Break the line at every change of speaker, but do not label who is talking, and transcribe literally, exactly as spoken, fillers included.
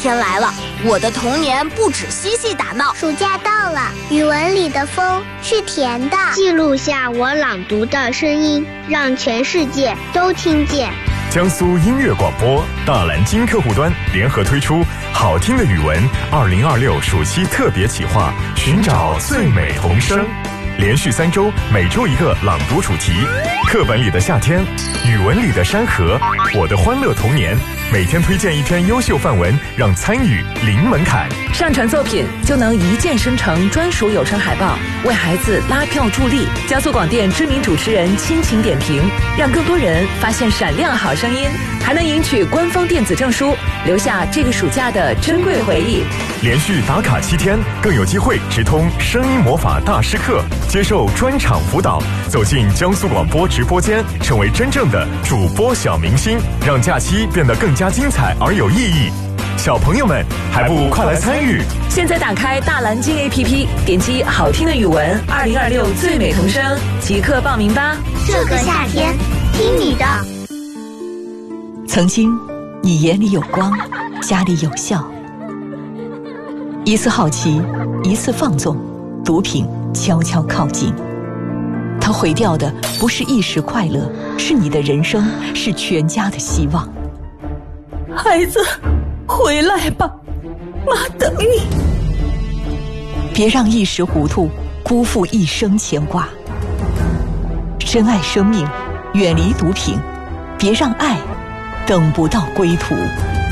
天来了，我的童年不止嬉戏打闹。
暑假到了，语文里的风是甜的，
记录下我朗读的声音，让全世界都听见。
江苏音乐广播大蓝鲸客户端联合推出好听的语文二零二六暑期特别企划，寻找最美童声，连续三周，每周一个朗读主题，课本里的夏天，语文里的山河，我的欢乐童年。每天推荐一篇优秀范文，让参与零门槛。
上传作品就能一键生成专属有声海报，为孩子拉票助力。江苏广电知名主持人亲情点评，让更多人发现闪亮好声音，还能赢取官方电子证书，留下这个暑假的珍贵回忆。
连续打卡七天，更有机会直通声音魔法大师课，接受专场辅导，走进江苏广播直播间，成为真正的主播小明星，让假期变得更加精彩而有意义。小朋友们，还不快来参与？
现在打开大蓝鲸 A P P， 点击好听的语文二零二六最美童声，即刻报名吧！
这个夏天，听你的。
曾经，你眼里有光，家里有笑。一次好奇，一次放纵，毒品悄悄靠近。它毁掉的不是一时快乐，是你的人生，是全家的希望。
孩子，回来吧，妈等你。
别让一时糊涂辜负一生牵挂。珍爱生命，远离毒品，别让爱等不到归途。